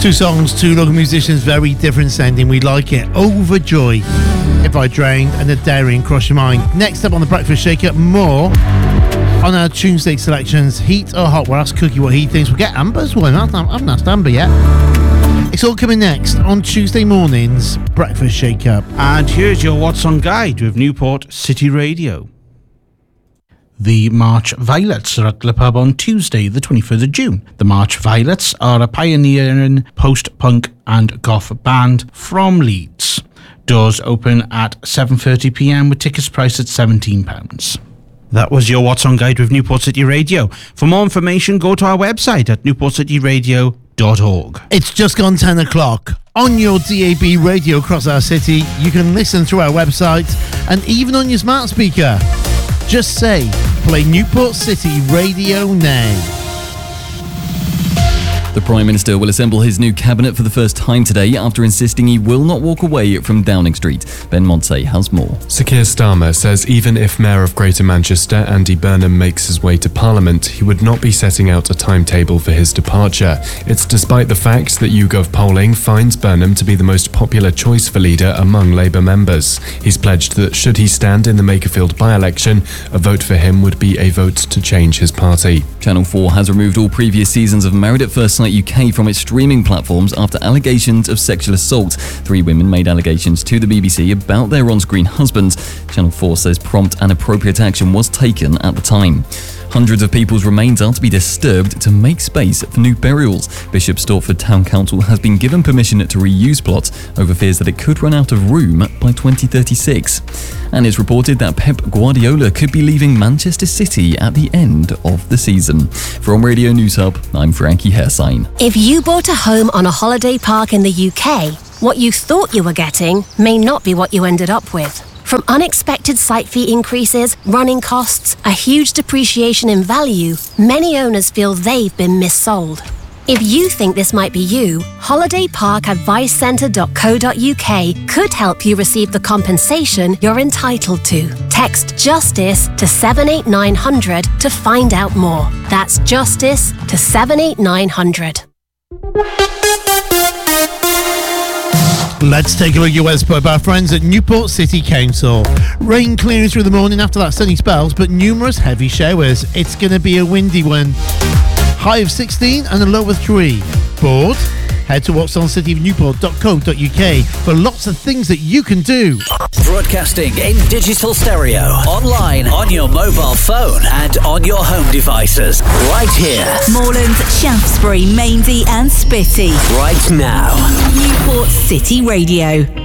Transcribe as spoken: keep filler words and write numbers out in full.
Two songs, two local musicians, very different sounding. We like it. Overjoy, If I Drowned, and The Dairy and Cross Your Mind. Next up on the Breakfast Shaker, more on our Tuesday selections. Heat or hot? We'll ask Cookie what he thinks. We'll get Amber's one. I haven't asked Amber yet. It's all coming next on Tuesday morning's Breakfast Shaker. And here's your What's On Guide with Newport City Radio. The March Violets are at the pub on Tuesday, the twenty-third of June. The March Violets are a pioneering post-punk and goth band from Leeds. Doors open at seven thirty p m with tickets priced at seventeen pounds. That was your What's On Guide with Newport City Radio. For more information, go to our website at newport city radio dot org. It's just gone ten o'clock. On your D A B radio across our city, you can listen through our website and even on your smart speaker. Just say, play Newport City Radio now. The Prime Minister will assemble his new cabinet for the first time today after insisting he will not walk away from Downing Street. Ben Montse has more. Sir Keir Starmer says even if Mayor of Greater Manchester Andy Burnham makes his way to Parliament, he would not be setting out a timetable for his departure. It's despite the fact that YouGov polling finds Burnham to be the most popular choice for leader among Labour members. He's pledged that should he stand in the Makerfield by-election, a vote for him would be a vote to change his party. Channel four has removed all previous seasons of Married at First Sight U K from its streaming platforms after allegations of sexual assault. Three women made allegations to the B B C about their on-screen husbands. Channel four says prompt and appropriate action was taken at the time. Hundreds of people's remains are to be disturbed to make space for new burials. Bishop Stortford Town Council has been given permission to reuse plots over fears that it could run out of room by twenty thirty-six. And it's reported that Pep Guardiola could be leaving Manchester City at the end of the season. From Radio News Hub, I'm Frankie Hairsign. If you bought a home on a holiday park in the U K, what you thought you were getting may not be what you ended up with. From unexpected site fee increases, running costs, a huge depreciation in value, many owners feel they've been missold. If you think this might be you, holiday park advice centre dot co dot U K could help you receive the compensation you're entitled to. Text JUSTICE to seven eight nine hundred to find out more. That's JUSTICE to seven eight nine hundred. Let's take a look at your weather by our friends at Newport City Council. Rain clearing through the morning after that sunny spells, but numerous heavy showers. It's going to be a windy one. High of sixteen and a low of three. Bored? Head to what's on city of newport dot co dot U K for lots of things that you can do. Broadcasting in digital stereo, online, on your mobile phone and on your home devices. Right here. Moreland, Shaftesbury, Mainsey and Spitty. Right now. Newport City Radio.